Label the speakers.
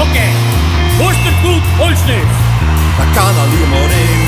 Speaker 1: Oké. Worstengoed Holsneef.
Speaker 2: Dat kan alleen maar één